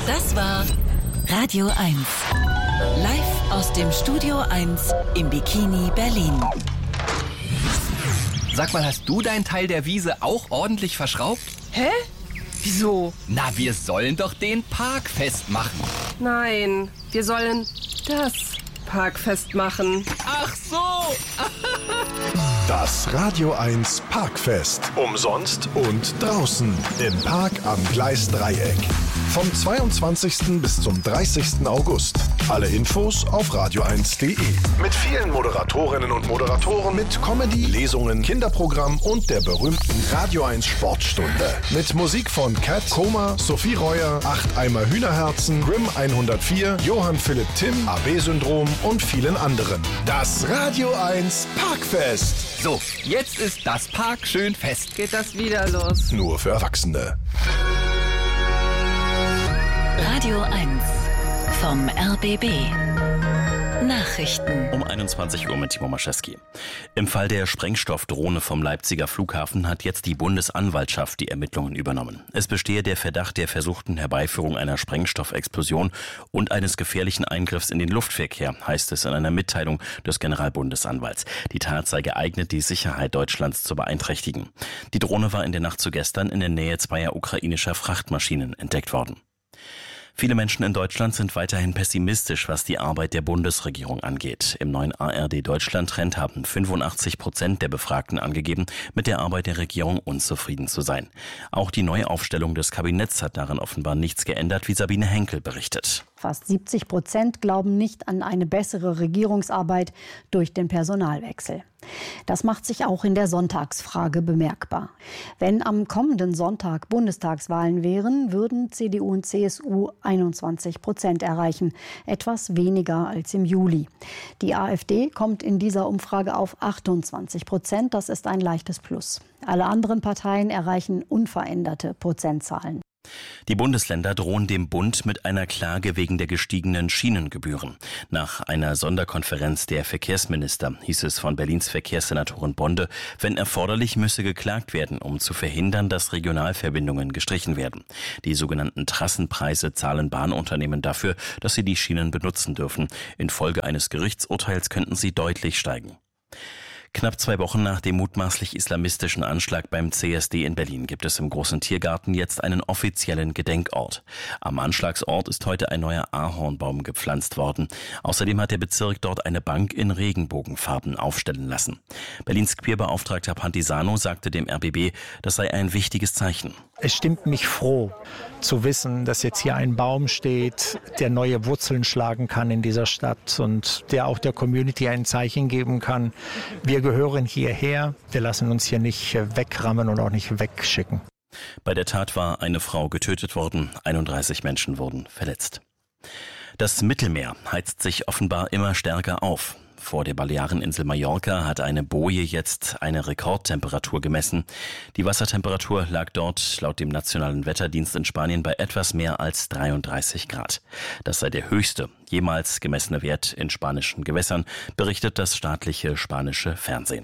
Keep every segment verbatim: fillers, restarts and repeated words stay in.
Das war Radio eins. Live aus dem Studio eins im Bikini Berlin. Sag mal, hast du deinen Teil der Wiese auch ordentlich verschraubt? Hä? Wieso? Na, wir sollen doch den Park festmachen. Nein, wir sollen das Park festmachen. Ach so! Das Radio eins Parkfest. Umsonst und draußen im Park am Gleisdreieck. Vom zweiundzwanzigsten bis zum dreißigsten August. Alle Infos auf radio eins punkt de. Mit vielen Moderatorinnen und Moderatoren, mit Comedy, Lesungen, Kinderprogramm und der berühmten Radio eins Sportstunde. Mit Musik von Cat, Koma, Sophie Reuer, Acht Eimer Hühnerherzen, Grimm hundertvier, Johann Philipp Timm, A B-Syndrom und vielen anderen. Das Radio eins Parkfest. So, jetzt ist das Park schön fest. Geht das wieder los? Nur für Erwachsene. Radio eins vom R B B. Nachrichten. Um einundzwanzig Uhr mit Timo Maschewski. Im Fall der Sprengstoffdrohne vom Leipziger Flughafen hat jetzt die Bundesanwaltschaft die Ermittlungen übernommen. Es bestehe der Verdacht der versuchten Herbeiführung einer Sprengstoffexplosion und eines gefährlichen Eingriffs in den Luftverkehr, heißt es in einer Mitteilung des Generalbundesanwalts. Die Tat sei geeignet, die Sicherheit Deutschlands zu beeinträchtigen. Die Drohne war in der Nacht zu gestern in der Nähe zweier ukrainischer Frachtmaschinen entdeckt worden. Viele Menschen in Deutschland sind weiterhin pessimistisch, was die Arbeit der Bundesregierung angeht. Im neuen A R D-Deutschland-Trend haben fünfundachtzig Prozent der Befragten angegeben, mit der Arbeit der Regierung unzufrieden zu sein. Auch die Neuaufstellung des Kabinetts hat daran offenbar nichts geändert, wie Sabine Henkel berichtet. Fast siebzig Prozent glauben nicht an eine bessere Regierungsarbeit durch den Personalwechsel. Das macht sich auch in der Sonntagsfrage bemerkbar. Wenn am kommenden Sonntag Bundestagswahlen wären, würden C D U und C S U einundzwanzig Prozent erreichen, etwas weniger als im Juli. Die AfD kommt in dieser Umfrage auf achtundzwanzig Prozent, das ist ein leichtes Plus. Alle anderen Parteien erreichen unveränderte Prozentzahlen. Die Bundesländer drohen dem Bund mit einer Klage wegen der gestiegenen Schienengebühren. Nach einer Sonderkonferenz der Verkehrsminister hieß es von Berlins Verkehrssenatorin Bonde, wenn erforderlich müsse geklagt werden, um zu verhindern, dass Regionalverbindungen gestrichen werden. Die sogenannten Trassenpreise zahlen Bahnunternehmen dafür, dass sie die Schienen benutzen dürfen. Infolge eines Gerichtsurteils könnten sie deutlich steigen. Knapp zwei Wochen nach dem mutmaßlich islamistischen Anschlag beim C S D in Berlin gibt es im Großen Tiergarten jetzt einen offiziellen Gedenkort. Am Anschlagsort ist heute ein neuer Ahornbaum gepflanzt worden. Außerdem hat der Bezirk dort eine Bank in Regenbogenfarben aufstellen lassen. Berlins Queerbeauftragter Pantisano sagte dem R B B, das sei ein wichtiges Zeichen. Es stimmt mich froh zu wissen, dass jetzt hier ein Baum steht, der neue Wurzeln schlagen kann in dieser Stadt und der auch der Community ein Zeichen geben kann. Wir gehören hierher, wir lassen uns hier nicht wegrammen und auch nicht wegschicken. Bei der Tat war eine Frau getötet worden, einunddreißig Menschen wurden verletzt. Das Mittelmeer heizt sich offenbar immer stärker auf. Vor der Baleareninsel Mallorca hat eine Boje jetzt eine Rekordtemperatur gemessen. Die Wassertemperatur lag dort laut dem Nationalen Wetterdienst in Spanien bei etwas mehr als dreiunddreißig Grad. Das sei der höchste jemals gemessene Wert in spanischen Gewässern, berichtet das staatliche spanische Fernsehen.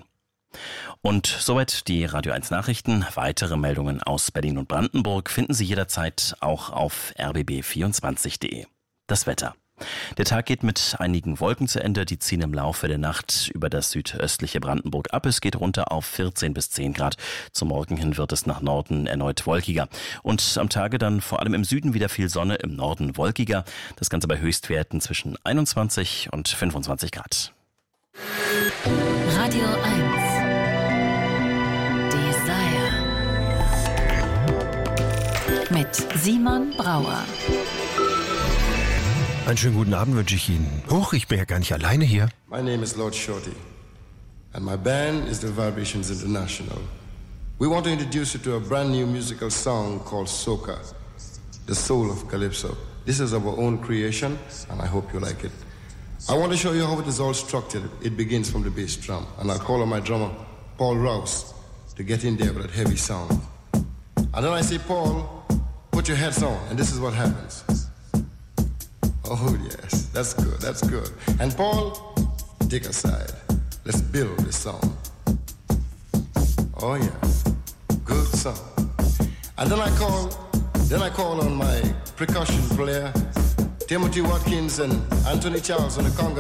Und soweit die Radio eins Nachrichten. Weitere Meldungen aus Berlin und Brandenburg finden Sie jederzeit auch auf r b b vierundzwanzig punkt de. Das Wetter. Der Tag geht mit einigen Wolken zu Ende, die ziehen im Laufe der Nacht über das südöstliche Brandenburg ab. Es geht runter auf vierzehn bis zehn Grad. Zum Morgen hin wird es nach Norden erneut wolkiger. Und am Tage dann vor allem im Süden wieder viel Sonne, im Norden wolkiger. Das Ganze bei Höchstwerten zwischen einundzwanzig und fünfundzwanzig Grad. Radio eins. Desire. Mit Simon Brauer. Einen schönen guten Abend wünsche ich Ihnen. Huch, ich bin ja gar nicht alleine hier. My name is Lord Shorty, and my band is the Vibrations International. We want to introduce you to a brand new musical song called Soca, the soul of Calypso. This is our own creation, and I hope you like it. I want to show you how it is all structured. It begins from the bass drum, and I'll call on my drummer, Paul Rouse, to get in there with that heavy sound. And then I say, Paul, put your heads on, and this is what happens. Oh yes, that's good, that's good. And Paul, take a side. Let's build this song. Oh yeah, good song. And then I call, then I call on my percussion player, Timothy Watkins and Anthony Charles on the conga.